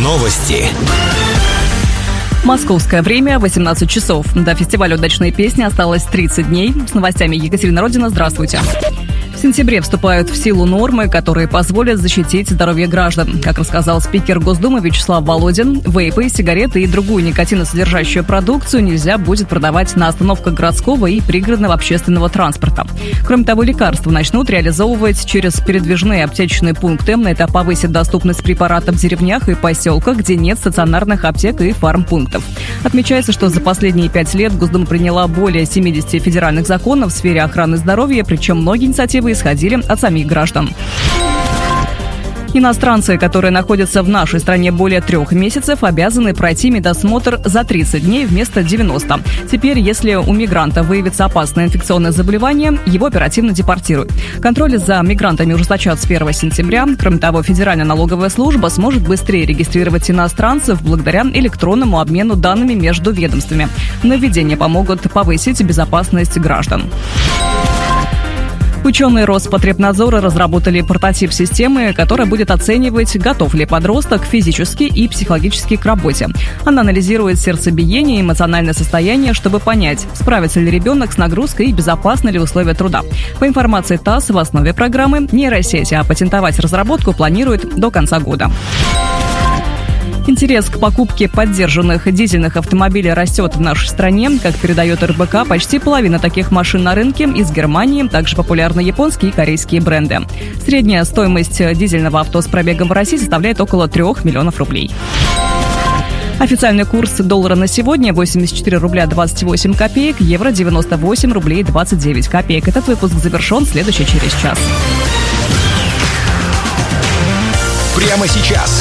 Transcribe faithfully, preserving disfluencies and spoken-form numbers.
Новости. Московское время, восемнадцать часов. До фестиваля «Удачные песни» осталось тридцать дней. С новостями Екатерина Родина. Здравствуйте. В сентябре вступают в силу нормы, которые позволят защитить здоровье граждан. Как рассказал спикер Госдумы Вячеслав Володин, вейпы, сигареты и другую никотиносодержащую продукцию нельзя будет продавать на остановках городского и пригородного общественного транспорта. Кроме того, лекарства начнут реализовывать через передвижные аптечные пункты. Это повысит доступность препаратов в деревнях и поселках, где нет стационарных аптек и фармпунктов. Отмечается, что за последние пять лет Госдума приняла более семидесяти федеральных законов в сфере охраны здоровья, причем многие инициативы исходили от самих граждан. Иностранцы, которые находятся в нашей стране более трех месяцев, обязаны пройти медосмотр за тридцать дней вместо девяноста. Теперь, если у мигранта выявится опасное инфекционное заболевание, его оперативно депортируют. Контроль за мигрантами ужесточат с первого сентября. Кроме того, Федеральная налоговая служба сможет быстрее регистрировать иностранцев благодаря электронному обмену данными между ведомствами. Нововведения помогут повысить безопасность граждан. Ученые Роспотребнадзора разработали прототип системы, которая будет оценивать, готов ли подросток физически и психологически к работе. Она анализирует сердцебиение и эмоциональное состояние, чтобы понять, справится ли ребенок с нагрузкой и безопасны ли условия труда. По информации ТАСС, в основе программы нейросети, а патентовать разработку планируют до конца года. Интерес к покупке поддержанных дизельных автомобилей растет в нашей стране. Как передает эр бэ ка, почти половина таких машин на рынке из Германии. Также популярны японские и корейские бренды. Средняя стоимость дизельного авто с пробегом в России составляет около трех миллионов рублей. Официальный курс доллара на сегодня восемьдесят четыре рубля двадцать восемь копеек, евро девяносто восемь рублей двадцать девять копеек. Этот выпуск завершен, следующий через час. Прямо сейчас